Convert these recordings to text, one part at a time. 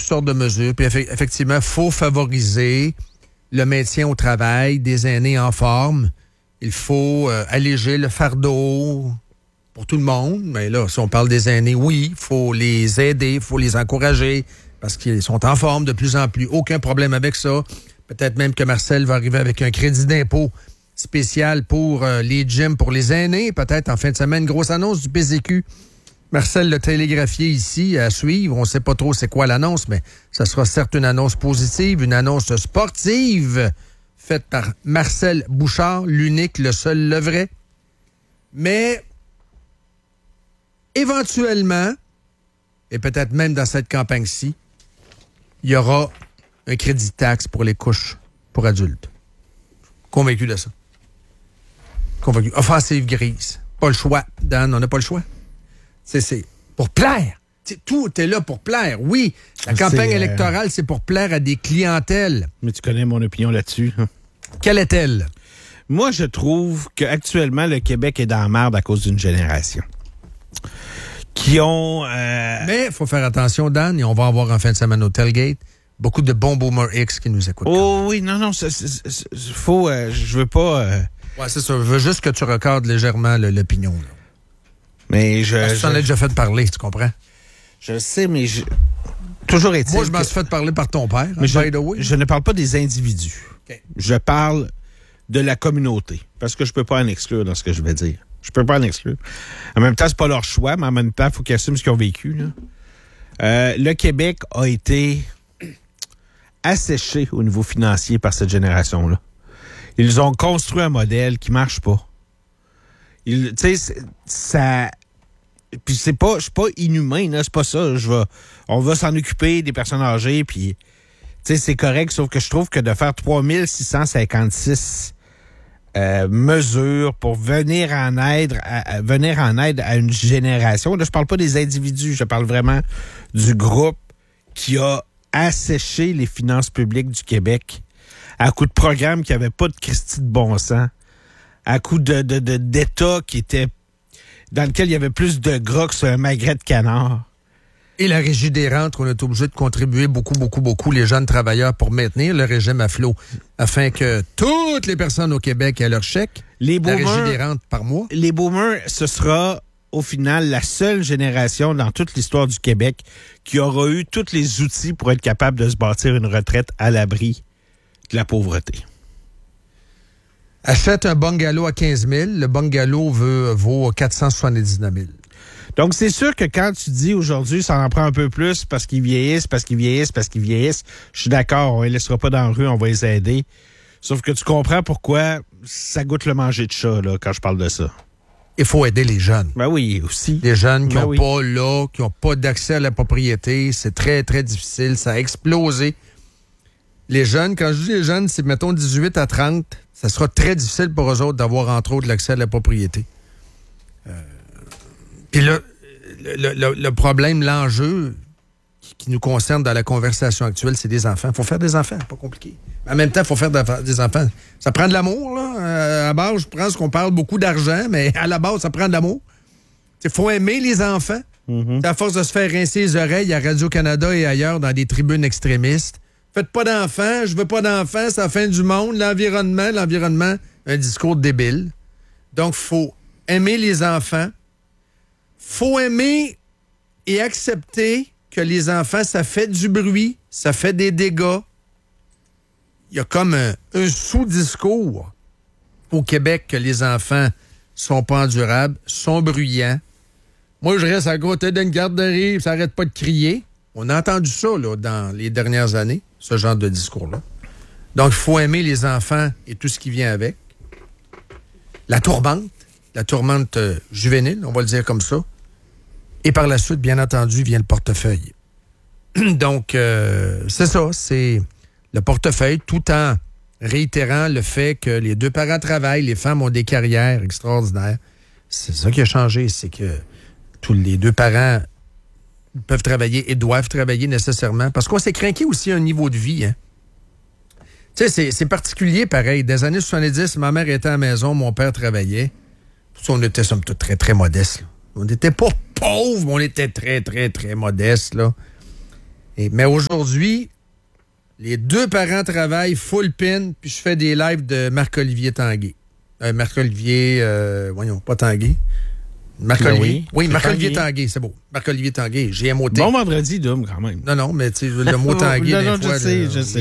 sortes de mesures. Puis effectivement, il faut favoriser le maintien au travail des aînés en forme. Il faut alléger le fardeau pour tout le monde. Mais là, si on parle des aînés, oui, il faut les aider, il faut les encourager parce qu'ils sont en forme de plus en plus. Aucun problème avec ça. Peut-être même que Marcel va arriver avec un crédit d'impôt spécial pour les gyms, pour les aînés. Peut-être en fin de semaine, grosse annonce du PCQ. Marcel l'a télégraphié ici à suivre. On ne sait pas trop c'est quoi l'annonce, mais ça sera certes une annonce positive, une annonce sportive faite par Marcel Bouchard, l'unique, le seul, le vrai. Mais éventuellement, et peut-être même dans cette campagne-ci, il y aura un crédit taxe pour les couches pour adultes. Convaincu de ça. Convaincu. Offensive grise. Pas le choix, Dan, on n'a pas le choix. C'est pour plaire. Tout est là pour plaire. Oui, la campagne électorale, c'est pour plaire à des clientèles. Mais tu connais mon opinion là-dessus. Quelle est-elle? Moi, je trouve qu'actuellement, le Québec est dans la merde à cause d'une génération. Qui ont... Mais il faut faire attention, Dan, et on va avoir en fin de semaine au Tailgate beaucoup de bons Boomer X qui nous écoutent. Oh oui, non, faut... je veux pas... Ouais, c'est ça. Je veux juste que tu recordes légèrement l'opinion. Là. Mais tu t'en as déjà fait parler, tu comprends? Je sais, mais toujours est-il. Moi, je m'en suis fait parler par ton père, mais by the way. Je ne parle pas des individus. Okay. Je parle de la communauté. Parce que je peux pas en exclure dans ce que je vais dire. Je peux pas en exclure. En même temps, c'est pas leur choix, mais en même temps, il faut qu'ils assument ce qu'ils ont vécu. Là. Le Québec a été asséché au niveau financier par cette génération-là. Ils ont construit un modèle qui marche pas. Tu sais, ça... Puis je suis pas inhumain, là, c'est pas ça. On va s'en occuper des personnes âgées, puis tu sais, c'est correct, sauf que je trouve que de faire 3656 mesures pour venir en aide à une génération, là, je parle pas des individus, je parle vraiment du groupe qui a asséché les finances publiques du Québec à coup de programmes qui n'avaient pas de Christie de bon sens, à coup d'État qui était dans lequel il y avait plus de gras que sur un magret de canard. Et la régie des rentes, on est obligé de contribuer beaucoup, les jeunes travailleurs pour maintenir le régime à flot, afin que toutes les personnes au Québec aient leur chèque. La régie des rentes par mois. Les boomers, ce sera au final la seule génération dans toute l'histoire du Québec qui aura eu tous les outils pour être capable de se bâtir une retraite à l'abri de la pauvreté. Achète un bungalow à 15 000, le bungalow vaut 479 000. Donc, c'est sûr que quand tu dis aujourd'hui, ça en prend un peu plus parce qu'ils vieillissent, je suis d'accord, on les laissera pas dans la rue, on va les aider. Sauf que tu comprends pourquoi ça goûte le manger de chat, là, quand je parle de ça. Il faut aider les jeunes. Ben oui, aussi. Les jeunes qui n'ont pas d'accès à la propriété, c'est très, très difficile, ça a explosé. Les jeunes, quand je dis les jeunes, c'est mettons 18 à 30, ça sera très difficile pour eux autres d'avoir entre autres l'accès à la propriété. Puis là, le problème, l'enjeu qui nous concerne dans la conversation actuelle, c'est des enfants. Il faut faire des enfants, pas compliqué. En même temps, il faut faire des enfants. Ça prend de l'amour, là. À la base, je pense qu'on parle beaucoup d'argent, mais à la base, ça prend de l'amour. Il faut aimer les enfants. Mm-hmm. À force de se faire rincer les oreilles à Radio-Canada et ailleurs dans des tribunes extrémistes. Faites pas d'enfants, je veux pas d'enfants, c'est la fin du monde. L'environnement, un discours débile. Donc, il faut aimer les enfants. Faut aimer et accepter que les enfants, ça fait du bruit, ça fait des dégâts. Il y a comme un sous-discours au Québec que les enfants sont pas endurables, sont bruyants. Moi, je reste à côté d'une garderie, ça n'arrête pas de crier. On a entendu ça là, dans les dernières années, ce genre de discours-là. Donc, il faut aimer les enfants et tout ce qui vient avec. La tourmente juvénile, on va le dire comme ça. Et par la suite, bien entendu, vient le portefeuille. Donc, c'est ça, c'est le portefeuille, tout en réitérant le fait que les deux parents travaillent, les femmes ont des carrières extraordinaires. C'est ça qui a changé, c'est que tous les deux parents peuvent travailler et doivent travailler nécessairement. Parce qu'on s'est craqué aussi un niveau de vie, hein. Tu sais, c'est particulier, pareil. Des années 70, ma mère était à la maison, mon père travaillait. On était, somme toute, très, très modestes. Là. On n'était pas pauvres, mais on était très, très, très modestes, là. Mais aujourd'hui, les deux parents travaillent full pin, puis je fais des lives de Marc-Olivier Tanguay. Marc-Olivier, voyons, pas Tanguay. Marc-Olivier. Oui, Marc-Olivier Tanguay, c'est beau. Marc-Olivier Tanguay, GMOT. Bon vendredi, Dom, quand même. Non, mais tu sais, le mot Tanguay, je sais.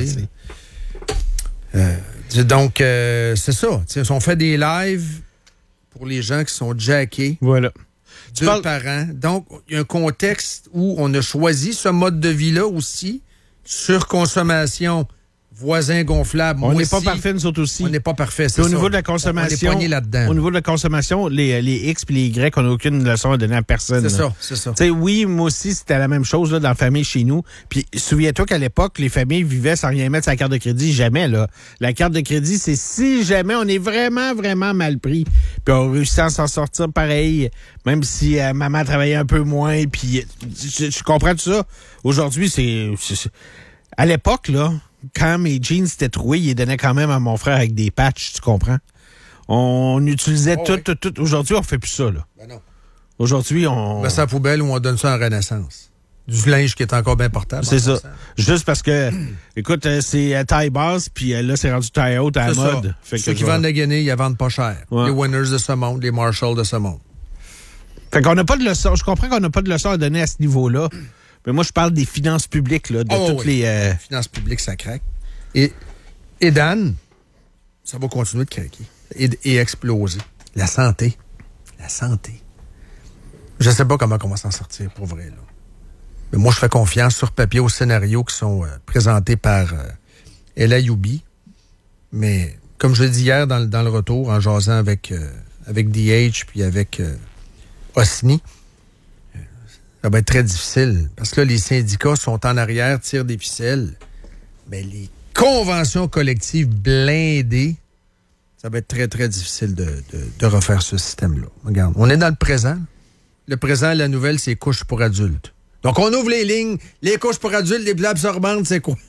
Donc, c'est ça. On fait des lives pour les gens qui sont jackés. Voilà. Deux parents. Donc, il y a un contexte où on a choisi ce mode de vie-là aussi. Surconsommation, voisins gonflables. On n'est pas parfait, nous autres aussi. On n'est pas parfait, c'est ça. Au niveau de la consommation, on est poigné là-dedans. Au niveau de la consommation, les X et les Y, on n'a aucune leçon à donner à personne. C'est ça. Tu sais, oui, moi aussi, c'était la même chose là, dans la famille chez nous. Puis, souviens-toi qu'à l'époque, les familles vivaient sans rien mettre sur la carte de crédit. Jamais, là. La carte de crédit, c'est si jamais on est vraiment, vraiment mal pris. Puis, on réussit à s'en sortir pareil, même si maman travaillait un peu moins. Puis, tu comprends tout ça? Aujourd'hui, c'est... À l'époque, là, quand mes jeans étaient troués, ils les donnaient quand même à mon frère avec des patchs, tu comprends? On utilisait tout. Aujourd'hui, on fait plus ça, là. Ben non. Aujourd'hui, on... On met ça à la poubelle ou on donne ça en Renaissance. Du linge qui est encore bien portable. C'est ça. Juste parce que, écoute, c'est taille basse, puis là, c'est rendu taille haute à la mode. Fait que ceux qui vendent la Guinée, ils la vendent pas cher. Ouais. Les Winners de ce monde, les Marshalls de ce monde. Fait qu'on n'a pas de leçon. Je comprends qu'on n'a pas de leçon à donner à ce niveau-là. Mais moi, je parle des finances publiques, là, de toutes les... finances publiques, ça craque. Et Dan, ça va continuer de craquer et exploser. La santé. Je sais pas comment on va s'en sortir, pour vrai, là. Mais moi, je fais confiance sur papier aux scénarios qui sont présentés par El Ayoubi. Mais, comme je l'ai dit hier dans le retour, en jasant avec DH puis avec Osni, ça va être très difficile. Parce que là, les syndicats sont en arrière, tirent des ficelles. Mais les conventions collectives blindées, ça va être très, très difficile de refaire ce système-là. Regarde, on est dans le présent. Le présent, la nouvelle, c'est couches pour adultes. Donc, on ouvre les lignes. Les couches pour adultes, les blés absorbantes, c'est quoi?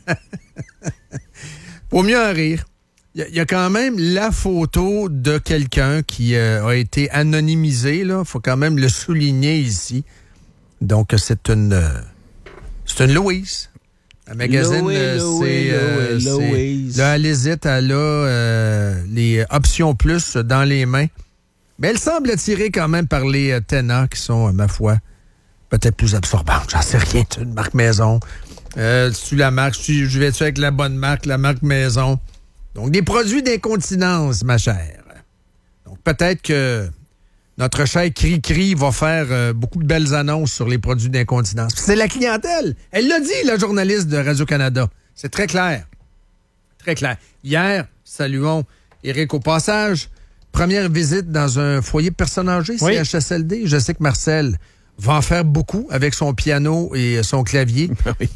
Pour mieux en rire, il y a quand même la photo de quelqu'un qui a été anonymisé. Il faut quand même le souligner ici. Donc, c'est une Louise. La magazine, Louise. Là, elle hésite, elle a les options plus dans les mains. Mais elle semble attirée quand même par les Tena qui sont, ma foi, peut-être plus absorbantes. J'en sais rien. C'est une marque maison. Tu la marque, je vais-tu avec la bonne marque, la marque maison. Donc, des produits d'incontinence, ma chère. Donc, peut-être que notre cher Cri-Cri va faire beaucoup de belles annonces sur les produits d'incontinence. C'est la clientèle. Elle l'a dit, la journaliste de Radio-Canada. C'est très clair. Très clair. Hier, saluons Éric au passage. Première visite dans un foyer de personnes âgées, CHSLD. Je sais que Marcel va en faire beaucoup avec son piano et son clavier. Oui.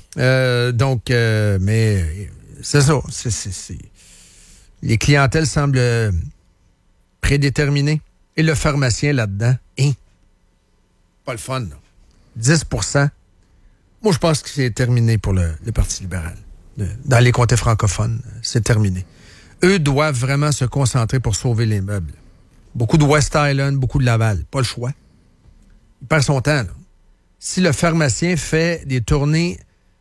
Mais c'est ça. Les clientèles semblent prédéterminées. Et le pharmacien là-dedans, pas le fun, là. 10 %. Moi, je pense que c'est terminé pour le Parti libéral. Dans les comtés francophones, c'est terminé. Eux doivent vraiment se concentrer pour sauver les meubles. Beaucoup de West Island, beaucoup de Laval. Pas le choix. Il perd son temps, là. Si le pharmacien fait des tournées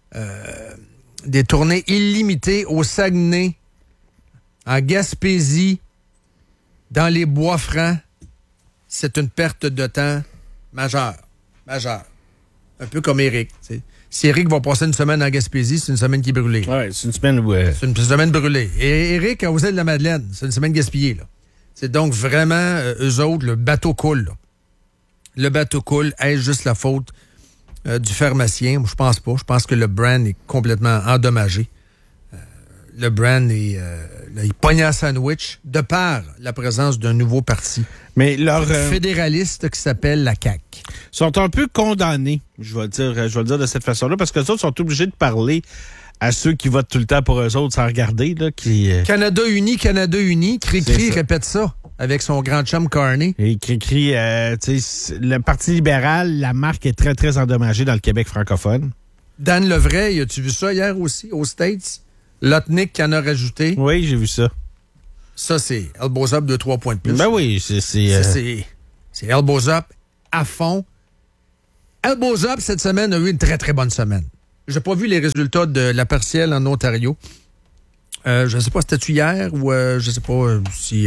illimitées au Saguenay, en Gaspésie, dans les Bois-Francs, c'est une perte de temps majeure. Un peu comme Éric. T'sais. Si Éric va passer une semaine en Gaspésie, c'est une semaine qui est brûlée. Oui, c'est une semaine où... C'est une semaine brûlée. Et Éric, aux Îles-de-la-Madeleine, c'est une semaine gaspillée. Là. C'est donc vraiment, eux autres, le bateau coule. Là. Le bateau coule. Est-ce juste la faute du pharmacien? Moi, je pense pas. Je pense que le brand est complètement endommagé. Le brand est... il pogne un sandwich de par la présence d'un nouveau parti. Mais leur fédéraliste qui s'appelle la CAQ. Sont un peu condamnés, je vais le dire de cette façon-là, parce que les autres sont obligés de parler à ceux qui votent tout le temps pour eux autres sans regarder. Là, Canada uni. Cri-Cri répète ça avec son grand chum Carney. Et Cri-Cri, le Parti libéral, la marque est très, très endommagée dans le Québec francophone. Dan Levray, as-tu vu ça hier aussi, aux States? Lotnick qui en a rajouté. Oui, j'ai vu ça. Ça, c'est Elbows Up 2-3 points de plus. Ben oui, c'est Elbows Up à fond. Elbows Up, cette semaine, a eu une très, très bonne semaine. j'ai pas vu les résultats de la partielle en Ontario. Je ne sais pas si c'était hier ou je sais pas si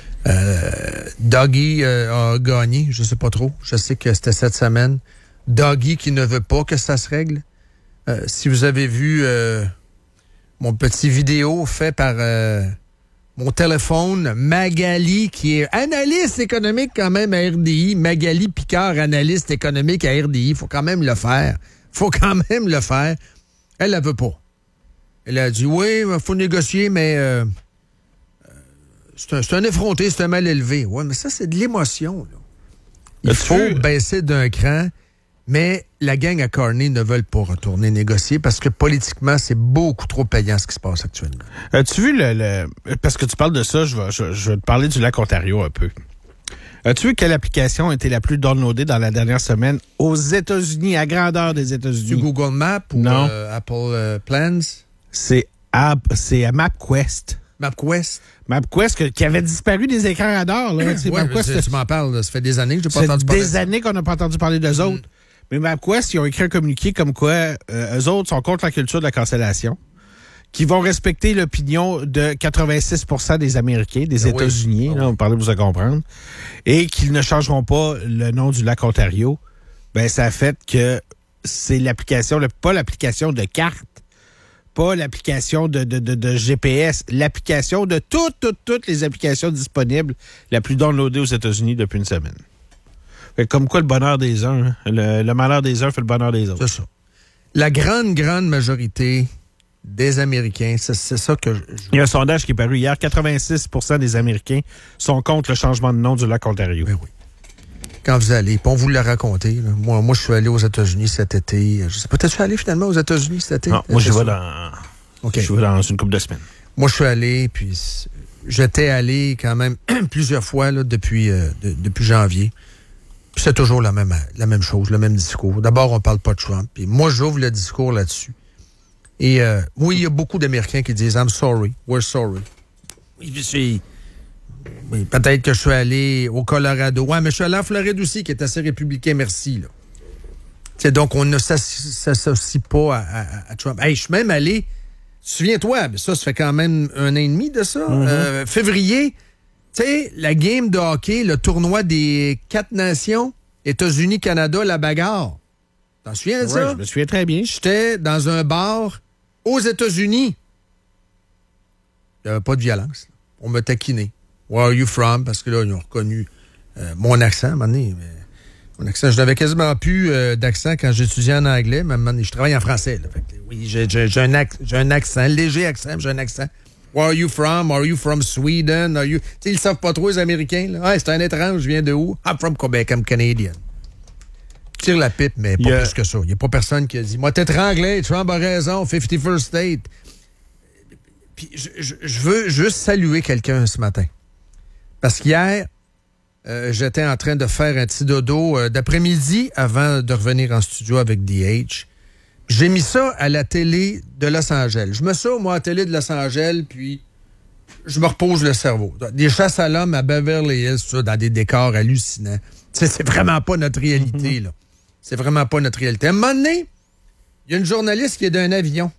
Dougie a gagné. Je sais pas trop. Je sais que c'était cette semaine. Dougie qui ne veut pas que ça se règle. Si vous avez vu mon petit vidéo fait par mon téléphone, Magali, qui est analyste économique quand même à RDI. Magali Picard, analyste économique à RDI. Faut quand même le faire. Elle ne veut pas. Elle a dit, oui, il faut négocier, mais c'est un effronté, c'est un mal élevé. Oui, mais ça, c'est de l'émotion. Là. Il faut baisser d'un cran, mais la gang à Carney ne veulent pas retourner négocier parce que politiquement, c'est beaucoup trop payant ce qui se passe actuellement. As-tu vu parce que tu parles de ça, je vais te parler du lac Ontario un peu. As-tu vu quelle application a été la plus downloadée dans la dernière semaine aux États-Unis, à grandeur des États-Unis? Du Google Maps ou Apple Plans? C'est MapQuest. MapQuest qui avait disparu des écrans radars. Là, MapQuest, tu m'en parles, ça fait des années que je n'ai pas entendu parler. Des années qu'on n'a pas entendu parler d'eux autres. Mais MapQuest, ils ont écrit un communiqué comme quoi eux autres sont contre la culture de la cancellation, qui vont respecter l'opinion de 86% des Américains, des États-Unis, là, on parlait pour se comprendre, et qu'ils ne changeront pas le nom du lac Ontario. Ben, ça a fait que c'est l'application, pas l'application de carte, pas l'application de GPS, l'application de toutes les applications disponibles la plus downloadée aux États-Unis depuis une semaine. Fait comme quoi le bonheur des uns, hein? Le malheur des uns fait le bonheur des autres. C'est ça. La grande majorité des Américains, c'est ça que Il y a un sondage qui est paru hier, 86% des Américains sont contre le changement de nom du lac Ontario. Oui. Quand vous allez, puis on vous l'a raconté. Là. Moi, je suis allé aux États-Unis cet été. Je sais pas, t'es-tu allé finalement aux États-Unis cet été? Non, moi, je vais dans une couple de semaines. Moi, je suis allé, puis j'étais allé quand même plusieurs fois là, depuis janvier. Puis c'est toujours la même chose, le même discours. D'abord, on parle pas de Trump. Puis moi, j'ouvre le discours là-dessus. Et oui, il y a beaucoup d'Américains qui disent « I'm sorry, we're sorry ». Oui, peut-être que je suis allé au Colorado. Ouais, mais je suis allé en Floride aussi, qui est assez républicain, merci. Là. T'sais, donc, on ne s'associe pas à Trump. Hey, je suis même allé, souviens-toi, mais ça fait quand même 1 an et demi de ça. Février, tu sais, la game de hockey, le tournoi des 4 nations, États-Unis, Canada, la bagarre. T'en souviens de ça? Je me souviens très bien. J'étais dans un bar aux États-Unis. Il n'y avait pas de violence. Là. On me taquinait. Where are you from? Parce que là, ils ont reconnu mon accent, à un moment donné. Mon accent, je n'avais quasiment plus d'accent quand j'étudiais en anglais, mais à un moment donné, je travaille en français. Là. Fait que, oui, j'ai un accent, léger accent, mais j'ai un accent. Where are you from? Are you from Sweden? Are you... Tu sais, ils ne savent pas trop, les Américains. Là. Ah, c'est un étrange, je viens de où? I'm from Quebec, I'm Canadian. Tire la pipe, mais pas plus que ça. Il n'y a pas personne qui a dit « Moi, t'étrangler, Trump a raison, 51st State. » Puis je veux juste saluer quelqu'un ce matin. Parce qu'hier, j'étais en train de faire un petit dodo d'après-midi avant de revenir en studio avec DH. J'ai mis ça à la télé de Los Angeles. Je mets ça, moi, à la télé de Los Angeles, puis je me repose le cerveau. Des chasses à l'homme à Beverly Hills, ça, dans des décors hallucinants. C'est vraiment pas notre réalité, là. C'est vraiment pas notre réalité. À un moment donné, il y a une journaliste qui est d'un avion.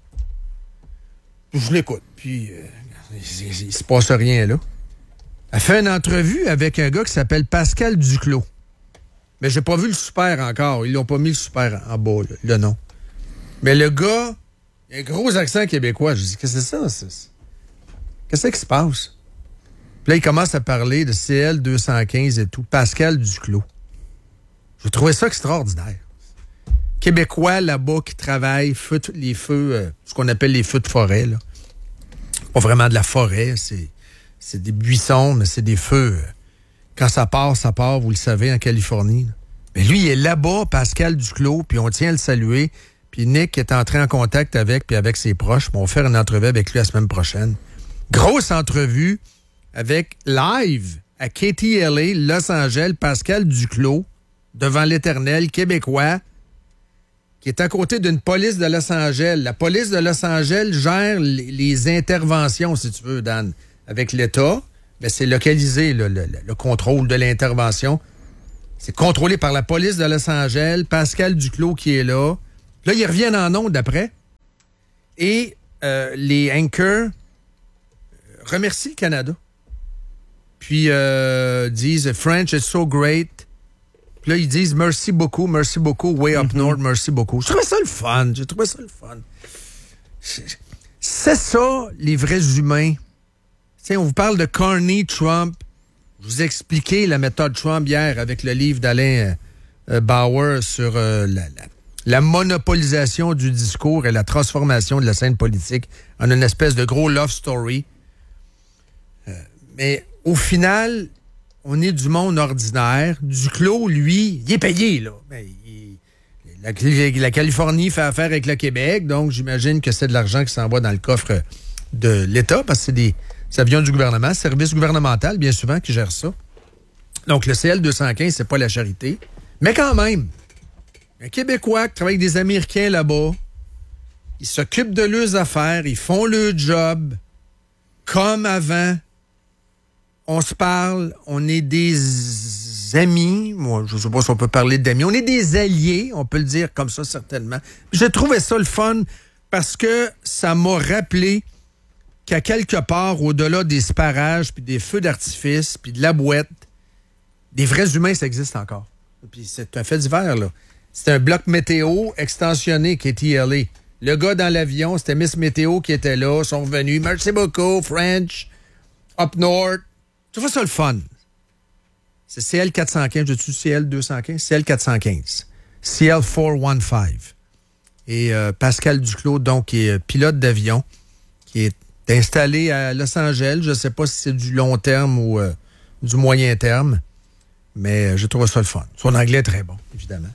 Je l'écoute, puis il se passe rien, là. Elle fait une entrevue avec un gars qui s'appelle Pascal Duclos. Mais j'ai pas vu le super encore. Ils l'ont pas mis le super en bas, là, le nom. Mais le gars, il a un gros accent québécois. Je dis, qu'est-ce que c'est ça? Qu'est-ce qui se passe? Puis là, il commence à parler de CL 215 et tout. Pascal Duclos. J'ai trouvé ça extraordinaire. Québécois là-bas qui travaillent, les feux, ce qu'on appelle les feux de forêt, là. Pas vraiment de la forêt, c'est des buissons, mais c'est des feux. Quand ça part, vous le savez, en Californie. Là. Mais lui, il est là-bas, Pascal Duclos, puis on tient à le saluer. Puis Nick est entré en contact avec ses proches. On va faire une entrevue avec lui la semaine prochaine. Grosse entrevue avec live à KTLA, Los Angeles, Pascal Duclos, devant l'Éternel québécois, qui est à côté d'une police de Los Angeles. La police de Los Angeles gère les interventions, si tu veux, Dan, avec l'État. Mais c'est localisé, le contrôle de l'intervention. C'est contrôlé par la police de Los Angeles. Pascal Duclos qui est là. Là, ils reviennent en ondes après. Et les anchors remercient le Canada. Puis disent « French is so great ». Puis là, ils disent « Merci beaucoup, way up north, merci beaucoup ». J'ai trouvé ça le fun. C'est ça, les vrais humains. T'sais, on vous parle de Carney Trump. Je vous ai expliqué la méthode Trump hier avec le livre d'Alain Bauer sur la monopolisation du discours et la transformation de la scène politique en une espèce de gros love story. Mais au final, on est du monde ordinaire. Duclos, lui, il est payé, là. La Californie fait affaire avec le Québec, donc j'imagine que c'est de l'argent qui s'en va dans le coffre de l'État, parce que ça vient du gouvernement, service gouvernemental, bien souvent, qui gère ça. Donc, le CL215, c'est pas la charité. Mais quand même, un Québécois qui travaille avec des Américains là-bas, ils s'occupent de leurs affaires, ils font leur job comme avant. On se parle, on est des amis. Moi, je ne sais pas si on peut parler d'amis. On est des alliés, on peut le dire comme ça, certainement. J'ai trouvé ça le fun parce que ça m'a rappelé qu'à quelque part, au-delà des sparages, puis des feux d'artifice, puis de la boîte, des vrais humains, ça existe encore. Puis c'est un fait divers, là. C'est un bloc météo extensionné qui est TLA. Le gars dans l'avion, c'était Miss Météo qui était là, sont revenus. Merci beaucoup, French, Up North. Je trouve ça le fun. C'est CL415, je dis CL215? CL415. CL415. Et Pascal Duclos, donc, qui est pilote d'avion, qui est installé à Los Angeles. Je ne sais pas si c'est du long terme ou du moyen terme, mais je trouve ça le fun. Son anglais est très bon, évidemment.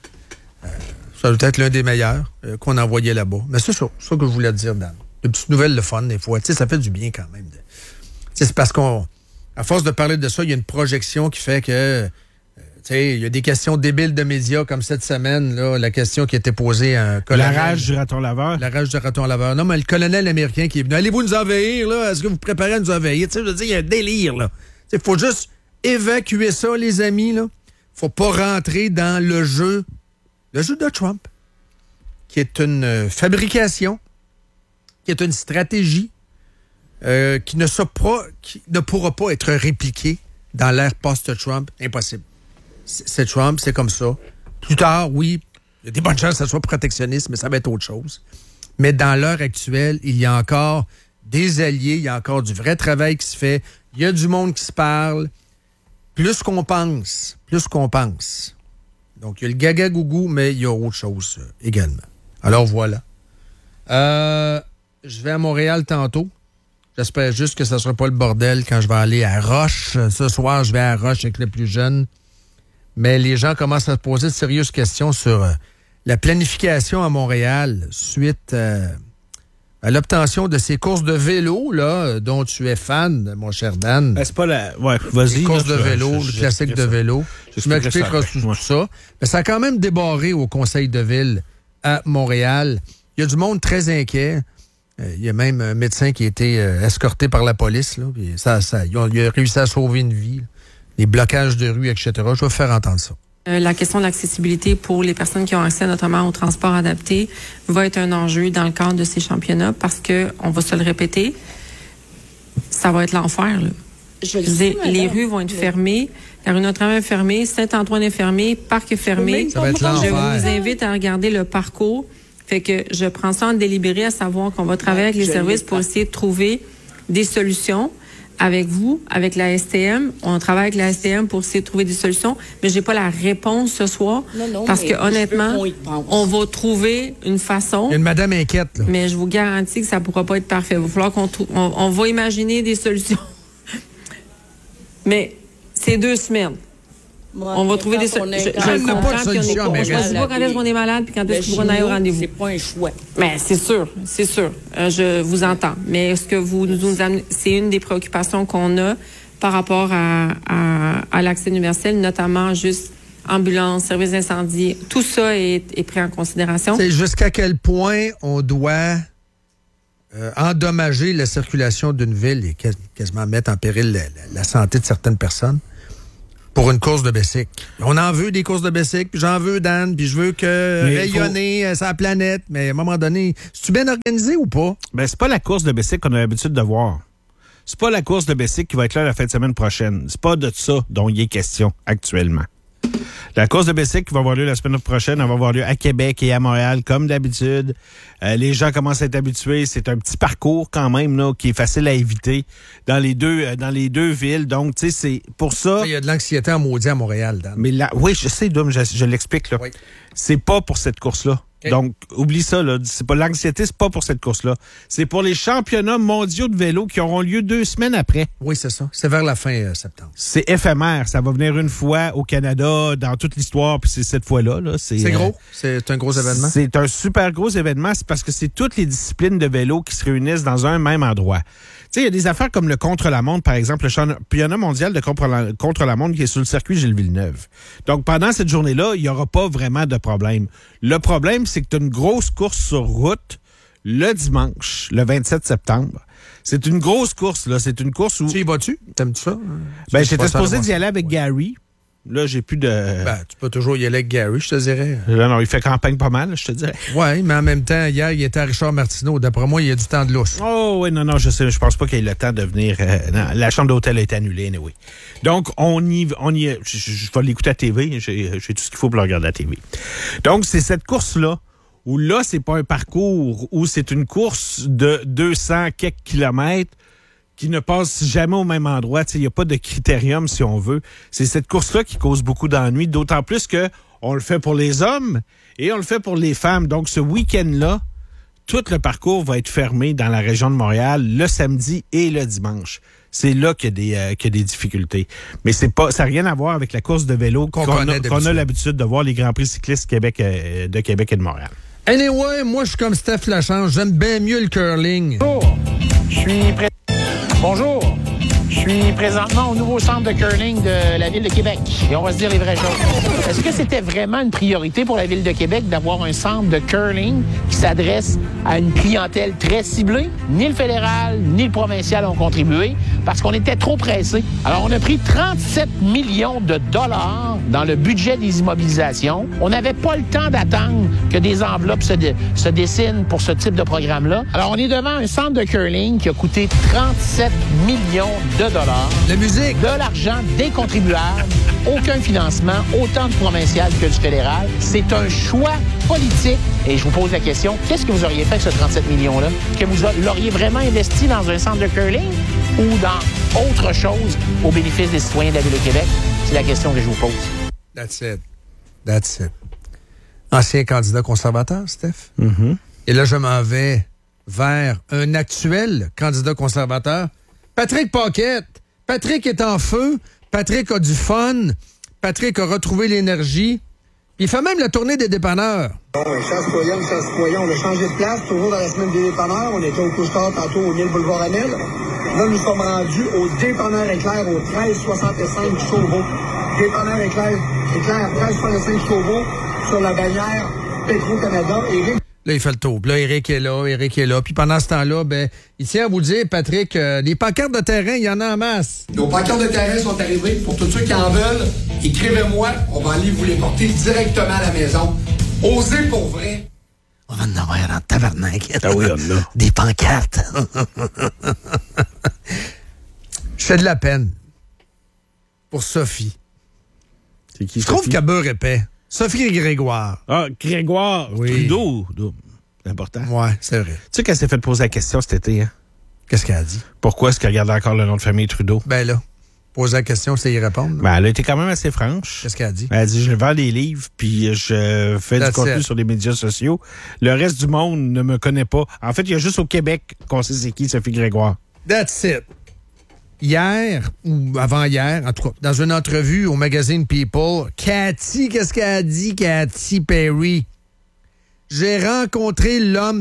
Ça doit être l'un des meilleurs qu'on a envoyé là-bas. Mais c'est ça que je voulais te dire, Dan. Des petites nouvelles, le fun, des fois. Tu sais, ça fait du bien quand même. C'est parce qu'à force de parler de ça, il y a une projection qui fait que, tu sais, il y a des questions débiles de médias, comme cette semaine, là, la question qui était posée à un colonel. La rage du raton laveur. La rage du raton laveur. Non, mais le colonel américain qui est venu. Allez-vous nous envahir, là? Est-ce que vous préparez à nous envahir? Tu sais, je veux dire, il y a un délire, là. Il faut juste évacuer ça, les amis, là. Faut pas rentrer dans le jeu de Trump, qui est une fabrication, qui est une stratégie, qui ne pourra pas être répliquée dans l'ère post-Trump. Impossible. C'est Trump, c'est comme ça. Plus tard, oui, il y a des bonnes chances que ça soit protectionniste, mais ça va être autre chose. Mais dans l'heure actuelle, il y a encore des alliés, il y a encore du vrai travail qui se fait, il y a du monde qui se parle, plus qu'on pense. Donc, il y a le gaga-gougou, mais il y a autre chose également. Alors, voilà. Je vais à Montréal tantôt. J'espère juste que ça ne sera pas le bordel quand je vais aller à Roche. Ce soir, je vais à Roche avec les plus jeunes. Mais les gens commencent à se poser de sérieuses questions sur la planification à Montréal suite à l'obtention de ces courses de vélo, là, dont tu es fan, mon cher Dan. C'est pas la... Ouais, vas-y. Les courses de vélo, le classique de vélo. Je m'expliquerai tout ça. Mais ça a quand même débarré au conseil de ville à Montréal. Il y a du monde très inquiet. Il y a même un médecin qui a été escorté par la police. Là, puis il a réussi à sauver une vie. Les blocages de rue, etc. Je vais vous faire entendre ça. La question de l'accessibilité pour les personnes qui ont accès notamment au transport adapté va être un enjeu dans le cadre de ces championnats parce que, on va se le répéter, ça va être l'enfer. Là. Les rues vont être fermées, la rue Notre-Dame est fermée, Saint-Antoine est fermé, Parc est fermé. Ça va être l'enfer. Je vous invite à regarder le parcours. Fait que je prends ça en délibéré, à savoir qu'on va travailler avec les services pour essayer de trouver des solutions. Avec vous, avec la STM. On travaille avec la STM pour essayer de trouver des solutions, mais j'ai pas la réponse ce soir. Non, parce que honnêtement, on va trouver une façon. Il y a une madame inquiète, là. Mais je vous garantis que ça pourra pas être parfait. Il va falloir on va imaginer des solutions. Mais c'est 2 semaines. On va trouver des solutions. Je comprends qu'on est pas. On ne sait pas quand est-ce qu'on est malade puis quand est-ce qu'on va aller au rendez-vous. C'est pas un choix. Mais c'est sûr. Je vous entends. Mais est-ce que vous nous amenez, c'est une des préoccupations qu'on a par rapport à l'accès universel, notamment juste ambulance, service d'incendie. Tout ça est pris en considération. C'est jusqu'à quel point on doit endommager la circulation d'une ville et quasiment mettre en péril la santé de certaines personnes Pour une course de bicycle. On en veut des courses de bicycle, puis j'en veux, Dan, puis je veux que rayonner sa planète. Mais à un moment donné, es-tu bien organisé ou pas? Ben, c'est pas la course de bicycle qu'on a l'habitude de voir. C'est pas la course de bicycle qui va être là la fin de semaine prochaine. C'est pas de ça dont il est question actuellement. La course de bicycle qui va avoir lieu la semaine prochaine, elle va avoir lieu à Québec et à Montréal, comme d'habitude. Les gens commencent à être habitués. C'est un petit parcours quand même là, qui est facile à éviter dans les deux villes. Donc, tu sais, c'est pour ça... Il y a de l'anxiété en maudit à Montréal, Dan. Mais là, oui, je sais, Dom, je l'explique. Là. Oui. C'est pas pour cette course-là. Okay. Donc, oublie ça, là. C'est pas l'anxiété, c'est pas pour cette course-là. C'est pour les championnats mondiaux de vélo qui auront lieu 2 semaines après. Oui, c'est ça. C'est vers la fin septembre. C'est éphémère. Ça va venir une fois au Canada, dans toute l'histoire, puis c'est cette fois-là. Là. C'est gros. C'est un gros événement. C'est un super gros événement. C'est parce que c'est toutes les disciplines de vélo qui se réunissent dans un même endroit. Tu sais, il y a des affaires comme le contre-la-montre, par exemple, le championnat mondial de contre-la-montre qui est sur le circuit Gilles Villeneuve. Donc, pendant cette journée-là, il n'y aura pas vraiment de problème. Le problème, c'est que tu as une grosse course sur route le dimanche, le 27 septembre. C'est une grosse course, là. C'est une course où... Tu y vas-tu? T'aimes-tu ça? Ben, j'étais supposé d'y aller avec Gary. Là, j'ai plus de... Ben, tu peux toujours y aller avec Gary, je te dirais. Là, non, il fait campagne pas mal, je te dirais. Oui, mais en même temps, hier, il était à Richard Martineau. D'après moi, il y a du temps de lousse. Oh, oui, non, je sais. Je pense pas qu'il ait le temps de venir. Non, la chambre d'hôtel a été annulée, anyway. Donc, on y est. Je vais l'écouter à TV. J'ai tout ce qu'il faut pour le regarder à TV. Donc, c'est cette course-là où là, c'est pas un parcours, où c'est une course de 200 quelques kilomètres qui ne passe jamais au même endroit. Il n'y a pas de critérium, si on veut. C'est cette course-là qui cause beaucoup d'ennuis, d'autant plus que on le fait pour les hommes et on le fait pour les femmes. Donc, ce week-end-là, tout le parcours va être fermé dans la région de Montréal le samedi et le dimanche. C'est là qu'il y a des difficultés. Mais ça n'a rien à voir avec la course de vélo qu'on a l'habitude de voir les Grands Prix cyclistes de Québec et de Montréal. Anyway, moi, je suis comme Steph Lachance. J'aime bien mieux le curling. Bonjour, je suis présentement au nouveau centre de curling de la Ville de Québec. Et on va se dire les vraies choses. Est-ce que c'était vraiment une priorité pour la Ville de Québec d'avoir un centre de curling qui s'adresse à une clientèle très ciblée? Ni le fédéral, ni le provincial ont contribué parce qu'on était trop pressés. Alors, on a pris 37 millions de dollars dans le budget des immobilisations. On n'avait pas le temps d'attendre que des enveloppes se dessinent pour ce type de programme-là. Alors, on est devant un centre de curling qui a coûté 37 millions de dollars. La musique. De l'argent des contribuables. Aucun financement, autant du provincial que du fédéral. C'est un choix politique. Et je vous pose la question, qu'est-ce que vous auriez fait avec ce 37 millions-là? Que vous l'auriez vraiment investi dans un centre de curling ou dans autre chose au bénéfice des citoyens de la Ville de Québec? C'est la question que je vous pose. That's it. Ancien candidat conservateur, Steph. Mm-hmm. Et là, je m'en vais vers un actuel candidat conservateur, Patrick Paquette. Patrick est en feu. Patrick a du fun. Patrick a retrouvé l'énergie. Puis il fait même la tournée des dépanneurs. Chasse-poyon. On a changé de place, toujours dans la semaine des dépanneurs. On était au Couche-Tard tantôt au 1000 Boulevard Amel. Là, nous sommes rendus au dépanneur Éclair au 1365 Chauveau. Dépanneur Éclair 1365 Chauveau sur la bannière Petro-Canada. Là, il fait le tour. Puis là, Éric est là. Puis pendant ce temps-là, il tient à vous dire, Patrick, des pancartes de terrain, il y en a en masse. Nos pancartes de terrain sont arrivées. Pour tous ceux qui en veulent, écrivez-moi. On va aller vous les porter directement à la maison. Osez pour vrai. On va en avoir en tabarnak. Ah oui, on a. Des pancartes. Je fais de la peine pour Sophie. C'est qui, Je trouve qu'elle beurre épais. Sophie Grégoire. Ah, Grégoire. Oui. Trudeau. C'est important. Ouais, c'est vrai. Tu sais qu'elle s'est fait poser la question cet été, hein? Qu'est-ce qu'elle a dit? Pourquoi est-ce qu'elle regardait encore le nom de famille Trudeau? Ben là, poser la question, c'est y répondre. Ben, elle a été quand même assez franche. Qu'est-ce qu'elle a dit? Elle a dit, je vends des livres, puis je fais du contenu sur les médias sociaux. Le reste du monde ne me connaît pas. En fait, il y a juste au Québec qu'on sait c'est qui Sophie Grégoire. That's it. Hier, ou avant-hier, en tout cas, dans une entrevue au magazine People, Cathy, qu'est-ce qu'elle a dit, Cathy Perry? J'ai rencontré l'homme